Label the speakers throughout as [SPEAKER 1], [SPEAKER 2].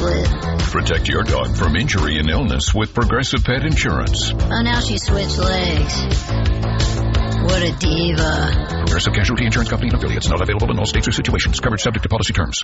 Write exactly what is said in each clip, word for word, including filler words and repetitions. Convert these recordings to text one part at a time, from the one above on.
[SPEAKER 1] flu.
[SPEAKER 2] Protect your dog from injury and illness with Progressive Pet Insurance.
[SPEAKER 1] Oh, now she switched legs. What a diva.
[SPEAKER 2] Progressive Casualty Insurance Company and affiliates. Not available in all states or situations. Coverage subject to policy terms.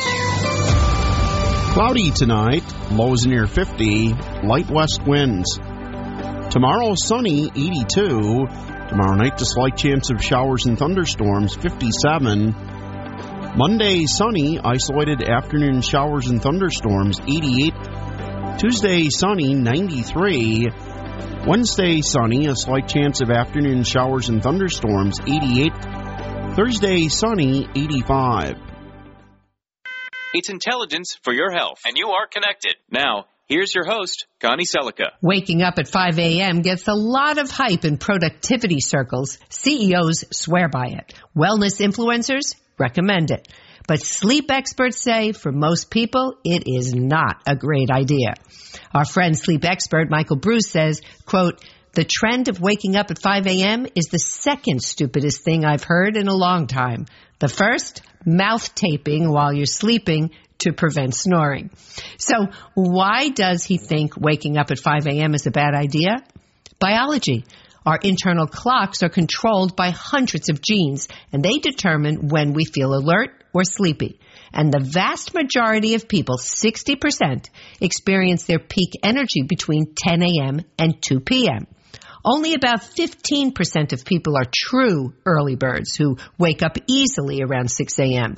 [SPEAKER 3] Cloudy tonight. Lows near fifty. Light west winds. Tomorrow, sunny, eighty-two. Tomorrow night, a slight chance of showers and thunderstorms, fifty-seven. Monday, sunny, isolated afternoon showers and thunderstorms, eighty-eight. Tuesday, sunny, ninety-three. Wednesday, sunny, a slight chance of afternoon showers and thunderstorms, eighty-eight. Thursday, sunny, eighty-five.
[SPEAKER 4] It's intelligence for your health, and you are connected. Now, here's your host, Connie Selica.
[SPEAKER 5] Waking up at five a.m. gets a lot of hype in productivity circles. C E Os swear by it. Wellness influencers recommend it. But sleep experts say for most people, it is not a great idea. Our friend sleep expert Michael Bruce says, quote, the trend of waking up at five a.m. is the second stupidest thing I've heard in a long time. The first, mouth taping while you're sleeping to prevent snoring. So why does he think waking up at five a.m. is a bad idea? Biology. Our internal clocks are controlled by hundreds of genes, and they determine when we feel alert or sleepy. And the vast majority of people, sixty percent, experience their peak energy between ten a.m. and two p.m. Only about fifteen percent of people are true early birds who wake up easily around six a.m.